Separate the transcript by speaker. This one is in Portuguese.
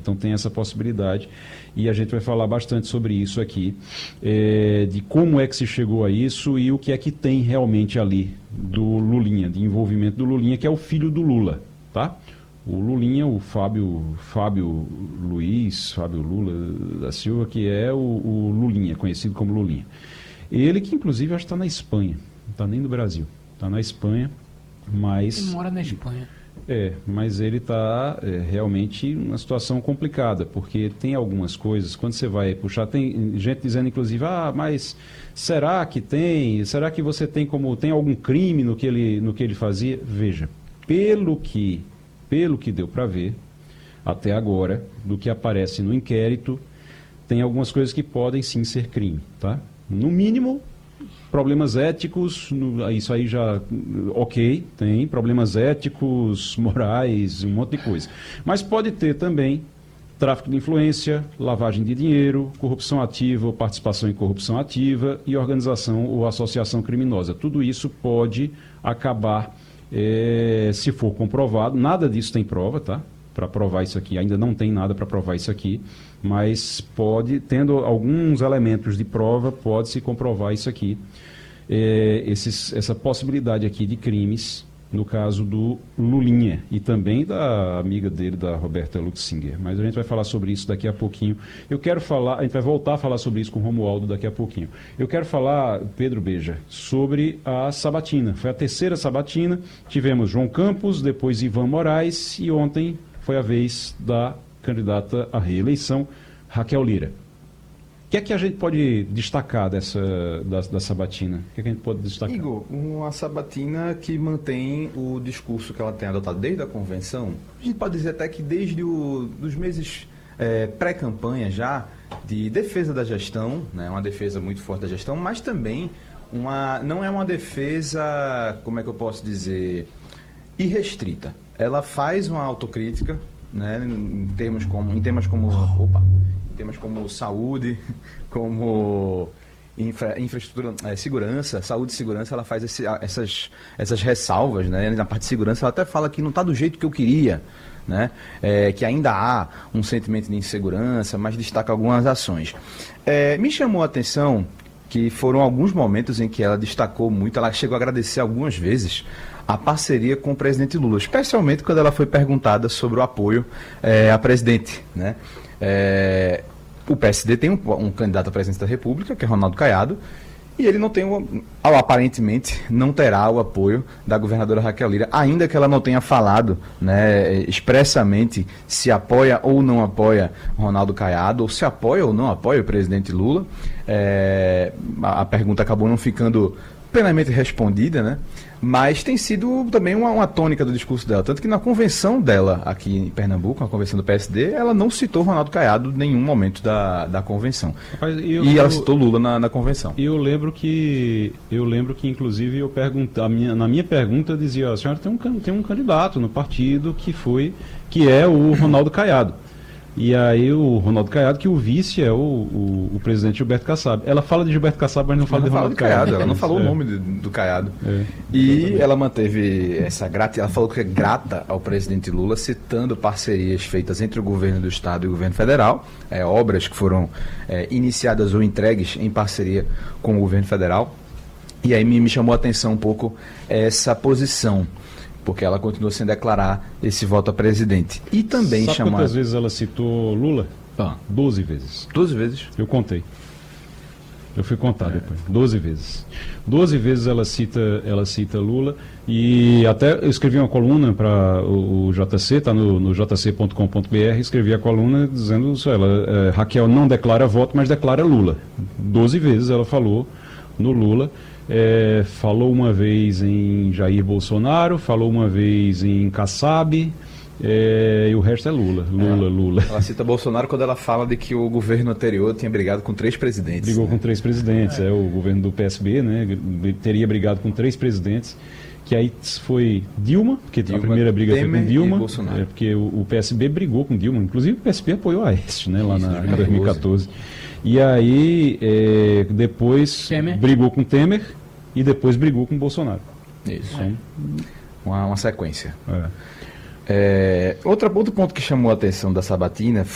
Speaker 1: Então tem essa possibilidade e a gente vai falar bastante sobre isso aqui, de como é que se chegou a isso e o que é que tem realmente ali do Lulinha, de envolvimento do Lulinha, que é o filho do Lula, tá? O Lulinha, o Fábio Lula da Silva, que é o Lulinha, conhecido como Lulinha. Ele que inclusive acho que está na Espanha, não está nem no Brasil, está na Espanha, mas...
Speaker 2: Ele mora na Espanha.
Speaker 1: Mas ele está realmente numa situação complicada, porque tem algumas coisas, quando você vai puxar, tem gente dizendo inclusive, mas será que tem? Será que você tem algum crime no que ele fazia? Veja, pelo que deu para ver até agora, do que aparece no inquérito, tem algumas coisas que podem sim ser crime, tá? No mínimo, problemas éticos, isso aí já, ok, tem problemas éticos, morais, um monte de coisa. Mas pode ter também tráfico de influência, lavagem de dinheiro, corrupção ativa ou participação em corrupção ativa e organização ou associação criminosa. Tudo isso pode acabar, se for comprovado, nada disso tem prova, tá? Para provar isso aqui, ainda não tem nada para provar isso aqui, mas tendo alguns elementos de prova, pode-se comprovar isso aqui, essa possibilidade aqui de crimes, no caso do Lulinha, e também da amiga dele, da Roberta Lutzinger. Mas a gente vai falar sobre isso daqui a pouquinho. A gente vai voltar a falar sobre isso com o Romualdo daqui a pouquinho. Eu quero falar, Pedro Beja, sobre a sabatina. Foi a terceira sabatina, tivemos João Campos, depois Ivan Moraes, e ontem foi a vez da candidata à reeleição, Raquel Lira. O que é que a gente pode destacar da sabatina? O que é que a gente pode destacar?
Speaker 3: Igor, uma sabatina que mantém o discurso que ela tem adotado desde a convenção. A gente pode dizer até que desde os meses pré-campanha já, de defesa da gestão, né, uma defesa muito forte da gestão, mas também não é uma defesa, como é que eu posso dizer, irrestrita. Ela faz uma autocrítica, né, em temas como saúde, como infraestrutura, segurança, saúde e segurança. Ela faz essas ressalvas, né? Na parte de segurança ela até fala que não está do jeito que eu queria, né? Que ainda há um sentimento de insegurança, mas destaca algumas ações. Me chamou a atenção que foram alguns momentos em que ela destacou muito, ela chegou a agradecer algumas vezes a parceria com o presidente Lula, especialmente quando ela foi perguntada sobre o apoio à presidente, né? O PSD tem um candidato à presidência da República, que é Ronaldo Caiado, e ele não tem, aparentemente, não terá o apoio da governadora Raquel Lira, ainda que ela não tenha falado, né, expressamente se apoia ou não apoia Ronaldo Caiado, ou se apoia ou não apoia o presidente Lula. A pergunta acabou não ficando plenamente respondida, né? Mas tem sido também uma tônica do discurso dela, tanto que na convenção dela aqui em Pernambuco, na convenção do PSD, ela não citou Ronaldo Caiado em nenhum momento da convenção. Rapaz, ela citou Lula na convenção.
Speaker 1: E eu lembro que inclusive na minha pergunta eu dizia, a senhora tem um candidato no partido que é o Ronaldo Caiado. E aí o Ronaldo Caiado, que o vice é o presidente Gilberto Kassab. Ela fala de Gilberto Kassab, mas não fala de Ronaldo Caiado.
Speaker 3: Ela não falou o nome do Caiado. E ela manteve ela falou que é grata ao presidente Lula, citando parcerias feitas entre o governo do Estado e o governo federal, obras que foram iniciadas ou entregues em parceria com o governo federal. E aí me chamou a atenção um pouco essa posição, porque ela continuou sem declarar esse voto a presidente. E também
Speaker 1: Sabe quantas vezes ela citou Lula? 12 vezes.
Speaker 3: 12 vezes?
Speaker 1: Eu contei. Eu fui contar depois. 12 vezes. 12 vezes ela cita Lula. E até eu escrevi uma coluna para o JC, está no jc.com.br, escrevi a coluna dizendo isso, Raquel não declara voto, mas declara Lula. 12 vezes ela falou no Lula. Falou uma vez em Jair Bolsonaro, falou uma vez em Kassab, e o resto é Lula.
Speaker 3: Ela cita Bolsonaro quando ela fala de que o governo anterior tinha brigado com 3 presidentes.
Speaker 1: Brigou com 3 presidentes, o governo do PSB, né, teria brigado com 3 presidentes, que aí foi Dilma, porque a primeira briga
Speaker 3: Temer
Speaker 1: foi com Dilma,
Speaker 3: porque
Speaker 1: o PSB brigou com Dilma, inclusive o PSB apoiou a Aécio, né, lá em 2014. E aí, depois brigou com Temer e depois brigou com Bolsonaro.
Speaker 3: Isso. Uma sequência. Outro ponto que chamou a atenção da sabatina